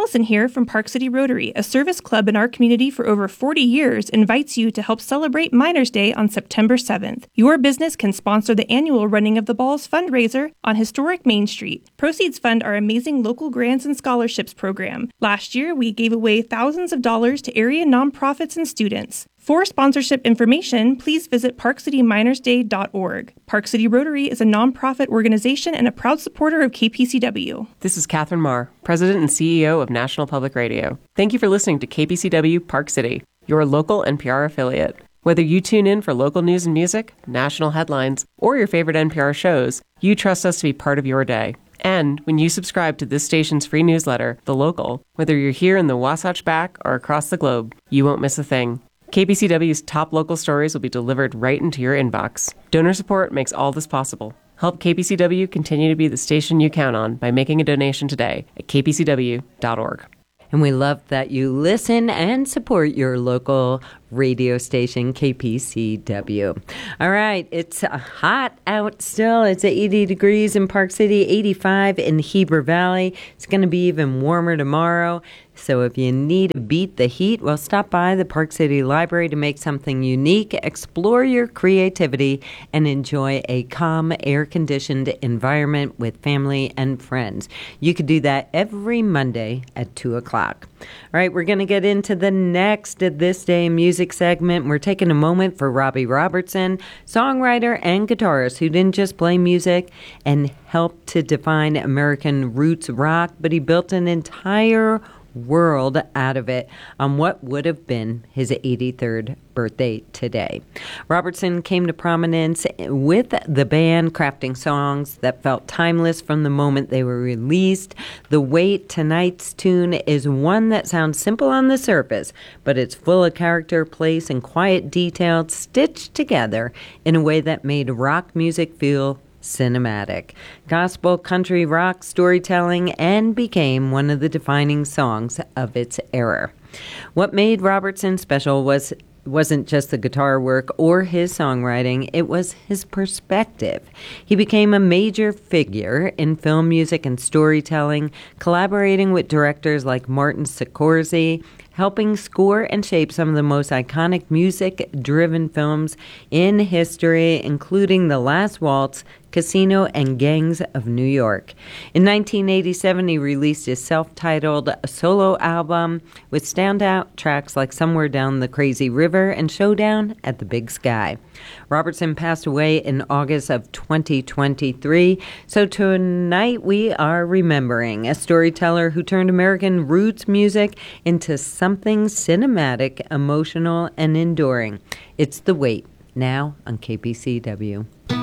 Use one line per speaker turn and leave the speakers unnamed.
Allison here from Park City Rotary, a service club in our community for over 40 years, invites you to help celebrate Miners Day on September 7th. Your business can sponsor the annual Running of the Balls fundraiser on historic Main Street. Proceeds fund our amazing local grants and scholarships program. Last year, we gave away thousands of dollars to area nonprofits and students. For sponsorship information, please visit parkcityminersday.org. Park City Rotary is a nonprofit organization and a proud supporter of KPCW.
This is Catherine Marr, President and CEO of National Public Radio. Thank you for listening to KPCW Park City, your local NPR affiliate. Whether you tune in for local news and music, national headlines, or your favorite NPR shows, you trust us to be part of your day. And when you subscribe to this station's free newsletter, The Local, whether you're here in the Wasatch Back or across the globe, you won't miss a thing. KPCW's top local stories will be delivered right into your inbox. Donor support makes all this possible. Help KPCW continue to be the station you count on by making a donation today at kpcw.org.
And we love that you listen and support your local radio station, KPCW. All right, it's hot out still. It's 80 degrees in Park City, 85 in Heber Valley. It's going to be even warmer tomorrow. So if you need to beat the heat, well, stop by the Park City Library to make something unique, explore your creativity, and enjoy a calm, air-conditioned environment with family and friends. You could do that every Monday at 2 o'clock. All right, we're going to get into the next This Day Music segment. We're taking a moment for Robbie Robertson, songwriter and guitarist who didn't just play music and help to define American roots rock, but he built an entire world out of it on what would have been his 83rd birthday today. Robertson came to prominence with the band, crafting songs that felt timeless from the moment they were released. The Wait, tonight's tune, is one that sounds simple on the surface, but it's full of character, place, and quiet detail stitched together in a way that made rock music feel cinematic, gospel, country, rock, storytelling, and became one of the defining songs of its era. What made Robertson special wasn't just the guitar work or his songwriting, it was his perspective. He became a major figure in film music and storytelling, collaborating with directors like Martin Scorsese, helping score and shape some of the most iconic music-driven films in history, including The Last Waltz, Casino, and Gangs of New York. In 1987, he released his self-titled solo album with standout tracks like Somewhere Down the Crazy River and Showdown at the Big Sky. Robertson passed away in August of 2023, so tonight we are remembering a storyteller who turned American roots music into something cinematic, emotional, and enduring. It's The Wait, now on KPCW.